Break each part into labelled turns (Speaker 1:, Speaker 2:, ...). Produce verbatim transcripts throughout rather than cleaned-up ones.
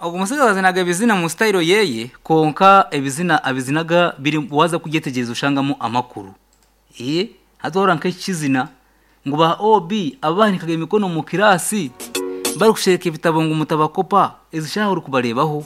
Speaker 1: Ogo musiga bazinaga bizina mu style yeye konka ebizina abizinaga biri waza kugetegereza ushangamo amakuru. Eh hatora nke kizina ngo ba O B abani kage mikono mu kirasi bari kushereka ibitabo ngo mutabakopa izishaho uri kubarebaho.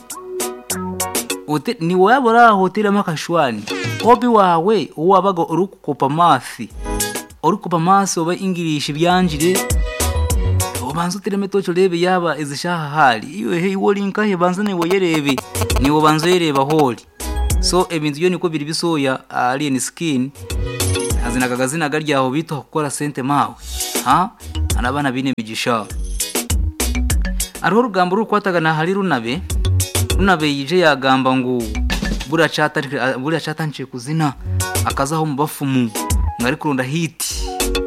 Speaker 1: Ote ni wabora hoteli makashwani. O B wawe uwabaga uri kukopa mathi. Uri kukopa mathi oba English byanjire. Obanzo tireme tocho lebe yaba izishaha hali. Iyo he wolinka he banzane woyerebe. Ni wobanzo yereba holi. So ebintu yo niko biri bisoya alien skin. Azina kagazina garya aho bito gukora sente mawe. Ha? Anabana bine migisha. Ariho rugambo rukwataga na hali runabe. Runabe yije yagamba ngo bura chata bura chata nce kuzina akazaho mu bafumu ngari kurunda hiti.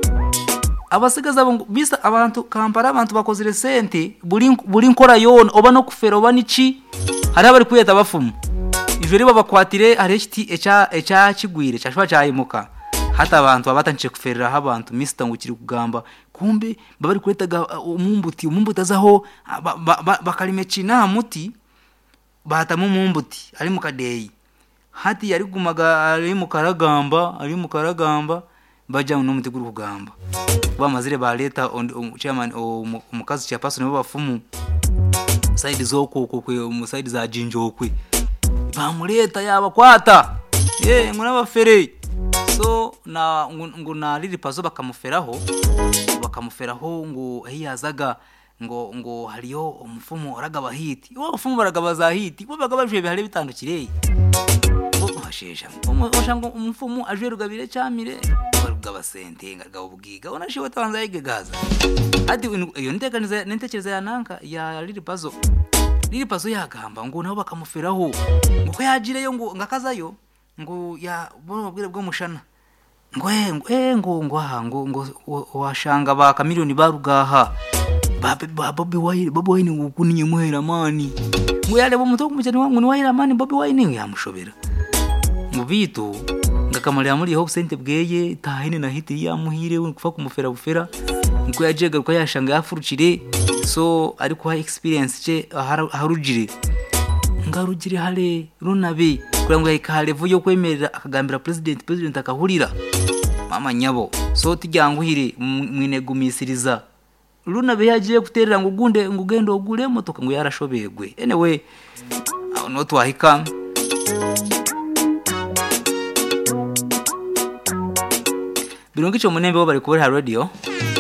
Speaker 1: Abasigaza bisa abantu kampara abantu bakozire sente buri buri nkora yone oba no kufera oba nici hari abari kuyeta bafumu. Ijuri babakwatire areshiti echa echa kigwire cyashwa cyayimuka. Hata abantu abatanche kuferera abantu Mister ngukiri kugamba kumbe babari kuretaga umumbuti umumbuti azaho bakalime china muti bata mu mumbuti ari mu kadeyi hati yari gumaga ari mu karagamba ari mu karagamba baja no mutegura kugamba bamazire ba leta chairman umukazi cha person bo bafumu side zoko kokwe mu side za jinjo kwe bamuleta yaba kwata eh nguna bafere. So na nguna lili pazo bakamuferaho bakamuferaho ngo hiyazaga ngo ngo hariyo umufumu oraga bahiti wo umufumu baraga bazahiti bo bagabajwe bihari bitandukire bo hashesha ngo umufumu aje rugabire cyamire baruga basente ngaga ubugiga onashiwe tabanza yigegaza ati iyo ntekaniza nentekereza yananka ya lili pazo lili pazo yagamba ngo nabo bakamuferaho ngo yagireyo ngo ngakazayo ngo ya bono bwire bwo mushana ngo eh ngo ngo ngo ngo washanga ba kamiliyoni barugaha baba Bobi Wine Bobi Wine ngukunye muhera mani ngo yale bo muto kumujani wangu ni wahera mani Bobi Wine yamushobera mu bitu ngakamalira muri ho sente bweye tahine na hiti ya muhire kufa kumufera bufera ngo yajega ko yashanga yafurucire. So ariko ha experience ce harujire ngarugire hale runabe kurango yakale vuyo kwemerera akagambira president president akahurira mama nyabo. So tijyanguhire mwinegumisiriza runabe yagiye guterera ngo gunde ngugendo ogure motoka ngo yarashobegwe. Anyway no twahika birongo ico munembe bo bari kubera radio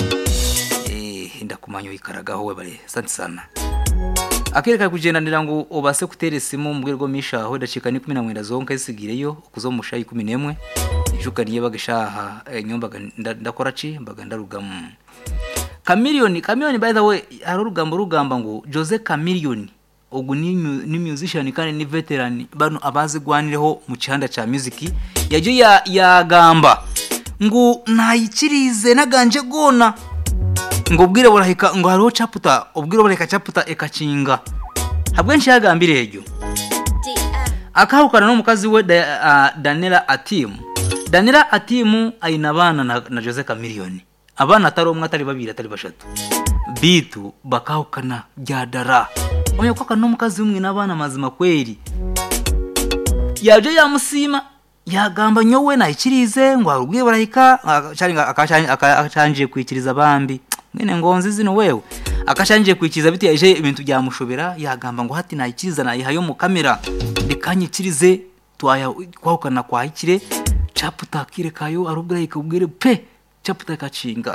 Speaker 1: eh ndakumanyo ikaragaho we bari santi sana akereka kujendanira ngo obase kutere simu mbwirgo misha aho dacika ni kumi na mwenda zonka isigireyo kuzo mushayi kumi n'imwe ijuka niye bagishaha nyomba ndakora ci mbaga ndarugamu Chameleone. Chameleone by the way hari urugambo rugamba ngo Jose Chameleone ogu ni, ni musician kandi ni veteran bano abazi gwanireho mu cyanda cha music yaje ya yagamba ngo nayikirize naganje gona ngo bwire burahika ngo hariho chapter ubwire burahika chapter ekacinga habwenshi yagambire ejo akahukana no mukazi we da, uh, Daniela Atimu. Daniela Atimu ainabana na, na Jose Chameleone abana atari umwe atari babiri atari bashatu bitu bakahukana byadara oyo kwaka no mukazi umwe nabana mazima kweri yaje yamusima yagamba nyowe nayikirize ngo arubwiye barahika akacanje kwikiriza bambi mwene ngonzi zino wewe akashanje kwikiriza biti yaje ibintu byamushobera yagamba ngo hati nayikiriza nayihayo mu kamera ndikanyikirize twaya kwahukana kwa ikire chaputa kire kayo arubwira ikubwire pe chaputa kacinga.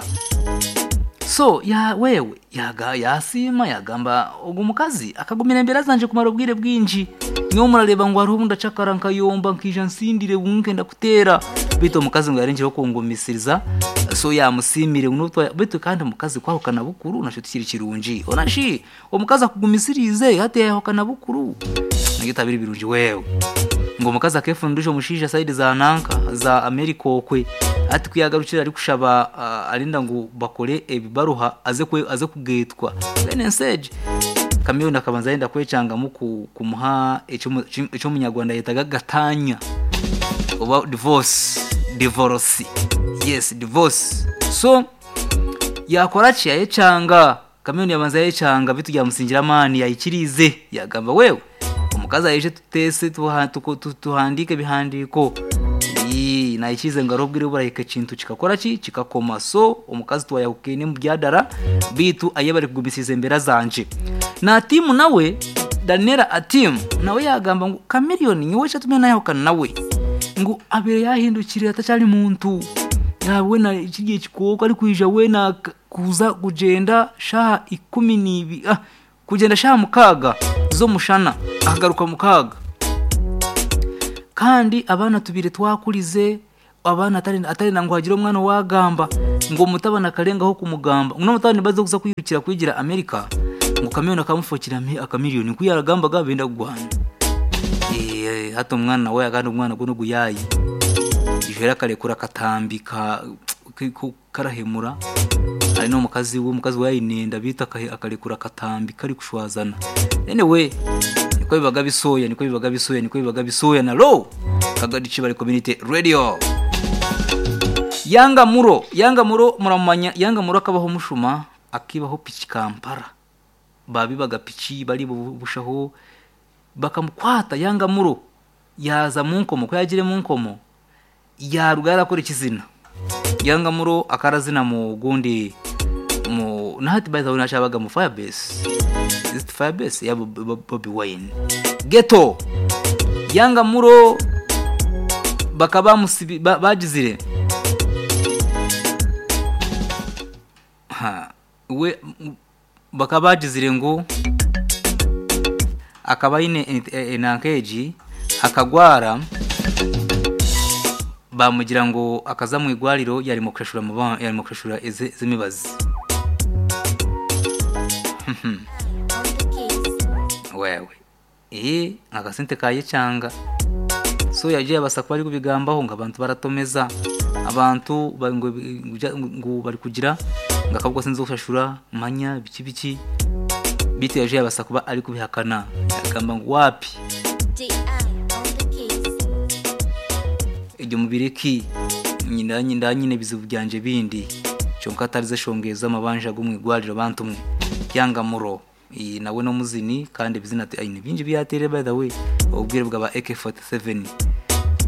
Speaker 1: So ya wewe yaga yasima yagamba ogumukazi akagumira imbere azanje kumara ubwire bwinji niyo murareba ngo arunda cakaranka yomba nkija nsindire bunke ndakutera bito mukazi ngo yarenjeho kungumisiriza. So yamusimire unutwa bito kandi mukazi kwahukana bukuru nashutikira kirunji onashi omukazi akugumisirize hate yahukana bukuru nagitabiri birunji wewe ngo mukazi akefundisho mushija side za nanka za America okwe ati kuyagarukira ari kushaba uh, arinda ngo bakore ebibaruha aze kwe aze kugetwa bene sage Chameleone akabanza yenda kwecanga mu kumuha eco munyarwanda yetaga gatanya oba divorce divorce yes divorce. So yakora cyaye canga Chameleone yabanza yecanga bitu ya musingira mani yayikirize yagamba wewe umukaza yeje tutese tuhandike bihandiko iyi nayikize ngarobwire burayike kintu kikakora ki kikakoma so umukazi twayakene mu byadara bitu ayebare kugumisize mbera zanje na timu nawe Daniela Atim nawe yagamba ngo Chameleone nyiwe cyatumye nayo kana nawe ngo abere yahindukire atacari muntu yawe na ikigiye kikoko ari kwija we na kuza kugenda sha ikumi nibi ah kugenda sha mukaga zo mushana ahagaruka mukaga kandi abana tubire twakurize abana atari atari nango hagira umwana wagamba ngo mutabana karenga ho kumugamba ngo mutabane bazo gusa kwirukira kwigira America ngo Chameleone akamufokira me akamiliyoni kuyaragamba gabenda Rwanda eh hato umwana we aganda umwana go nuguyayi ivera karekura katambika karahemura ari no mukazi we mukazi wayinenda bita akarekura katambika ari kushwazana anyway niko bibaga bisoya niko bibaga bisoya niko bibaga bisoya na lo kagadici bari community radio Yanga Muro Yanga Muro muramanya Yanga Muro akabaho mushuma akibaho pichi Kampala babibaga pichi bari bushaho bakamukwata Yanga Muro yaza munkomo ko yagire munkomo ya rugara kore kizina Yanga Muro akarazina mu gundi mu nahati by the way nashabaga mu Firebase is Firebase ya Bobby Wine Ghetto Yanga Muro bakaba musibi bagizire ha we bakaba bagizire ngo akaba ine enankeji akagwara bamugira ngo akaza mu igwariro yari mu kweshura mu yari mu kweshura zimibazi wewe eh akasente kaye cyanga so yaje abasakwa ari kubigambaho ngo abantu baratomeza abantu ngo bari kugira ngakabwo sinzi gufashura manya biki biki bite yaje abasakwa ari kubihakana agamba ngo wapi ijyo mubireki nyina nyina nyine bizibu byanje bindi cyonka atarize shongeza amabanja gumwe gwalira abantu mwe Yanga Muro iyi nawe no muzini kandi bizina ati ayine binji byatere by the way ubwire bwa ba A K forty-seven